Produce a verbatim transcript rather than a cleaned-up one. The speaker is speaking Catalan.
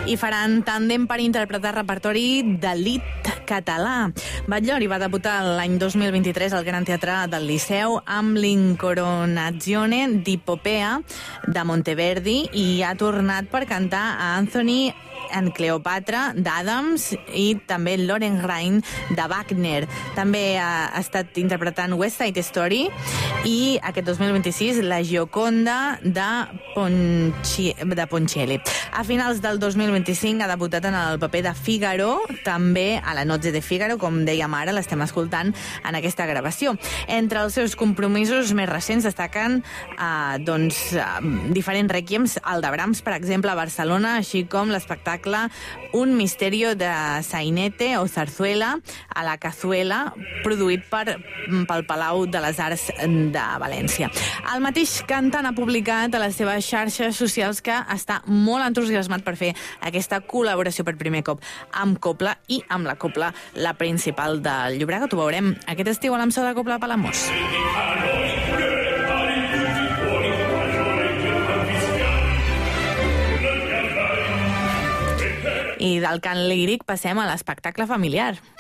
i faran tàndem per interpretar repertori d'elit català. Batllori va debutar l'any dos mil vint-i-tres al Gran Teatre del Liceu amb l'Incoronazione d'Hippopea de Monteverdi i ha tornat per cantar a Anthony en Cleopatra d'Adams i també Lohengrin de Wagner. També ha estat interpretant West Side Story i aquest dos mil vint-i-sis la Gioconda de, Ponchi... de Ponchielli. A finals del dos mil vint-i-cinc ha debutat en el paper de Figaro, també a la Nozze de Figaro, com dèiem ara, l'estem escoltant en aquesta gravació. Entre els seus compromisos més recents destaquen eh, doncs, eh, diferents rèquiems, el de Brahms, per exemple, a Barcelona, així com l'espectacle Un misterio de sainete o zarzuela a la Cazuela, produït per, pel Palau de les Arts de València. El mateix cantant ha publicat a les seves xarxes socials que està molt entusiasmat per fer aquesta col·laboració per primer cop amb Copla i amb la Copla, la principal del Llobregat. Ho veurem aquest estiu a l'Amso de Copla a Palamós. I del cant líric passem a l'espectacle familiar.